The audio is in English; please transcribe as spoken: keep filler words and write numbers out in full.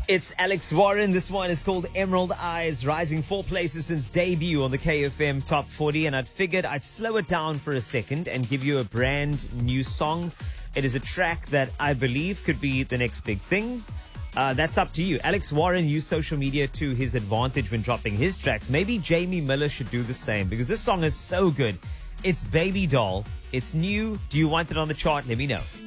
It's Alex Warren. This one is called Emerald Eyes, rising four places since debut on the K F M Top forty. And I'd figured I'd slow it down for a second and give you a brand new song. It is a track that I believe could be the next big thing. Uh, that's up to you. Alex Warren used social media to his advantage when dropping his tracks. Maybe Jamie Miller should do the same because this song is so good. It's Baby Doll. It's new. Do you want it on the chart? Let me know.